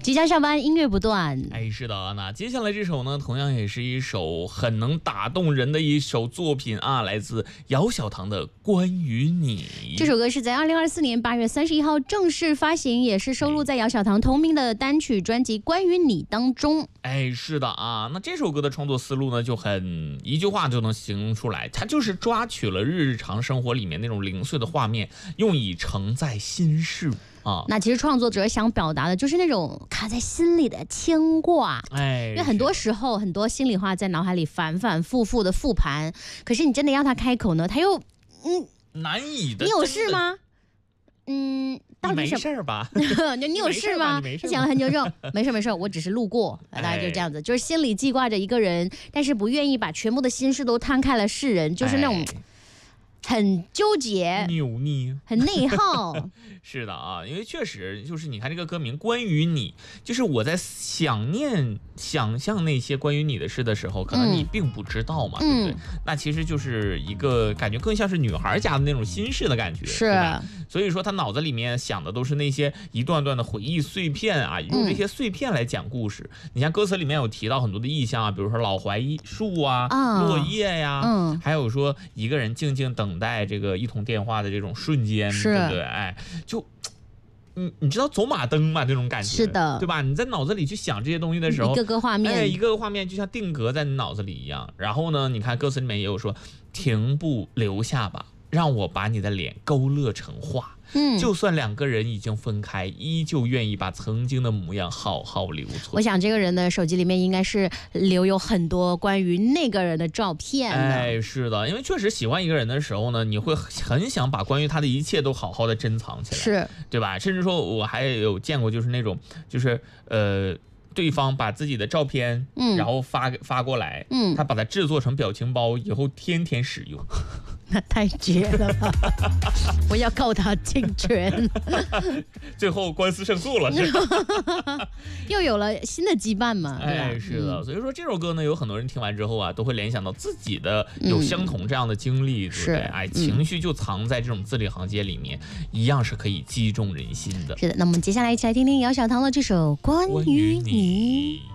即将上班，音乐不断。 哎，是的，那接下来这首呢，同样也是一首很能打动人的一首作品啊，来自姚小棠的《关于你》。 这首歌是在2024年8月31号正式发行，也是收录在姚小棠同名的单曲专辑《关于你》当中。 哎，是的啊，那这首歌的创作思路呢，就很一句话就能形容出来，它就是抓取了日常生活里面那种零碎的画面，用以承载心事。 那其实创作者想表达的就是那种卡在心里的牵挂，因为很多时候很多心里话在脑海里反反复复的复盘，可是你真的让他开口呢，他又难以的。 你有事吗？到底没事吧？ 你有事吗？他想了很久之后，没事，我只是路过，大概就这样子，就是心里记挂着一个人，但是不愿意把全部的心事都摊开了示人，就是那种。很纠结、 扭捏、 很内耗。 是的啊，因为确实就是你看这个歌名《关于你》，就是我在想象那些关于你的事的时候，可能你并不知道嘛，对不对？那其实就是一个感觉更像是女孩家的那种心事的感觉， 是吧？所以说他脑子里面想的都是那些一段段的回忆碎片啊，用这些碎片来讲故事。你像歌词里面有提到很多的意象啊，比如说老槐树啊、落叶呀，还有说一个人静静等待这个一通电话的这种瞬间，对不对？哎，就你知道走马灯嘛，这种感觉是的， 对吧？你在脑子里去想这些东西的时候， 一个个画面， 一个画面就像定格在你脑子里一样。然后呢，你看歌词里面也有说，停步留下吧，让我把你的脸勾勒成画。就算两个人已经分开，依旧愿意把曾经的模样好好留存。 我想这个人的手机里面应该是留有很多关于那个人的照片的。 哎，是的，因为确实喜欢一个人的时候呢，你会很想把关于他的一切都好好的珍藏起来， 是， 对吧？甚至说我还有见过，就是那种，就是对方把自己的照片，然后发过来，他把它制作成表情包，以后天天使用。 那太绝了吧！我要告他侵权。 最后官司胜诉了，是吧？ 又有了新的羁绊嘛？ 哎，是的。所以说这首歌呢，有很多人听完之后啊，都会联想到自己的有相同这样的经历，对不对？哎，情绪就藏在这种字里行间里面，一样是可以击中人心的。 是的，那我们接下来一起来听听姚小棠的这首《关于你》。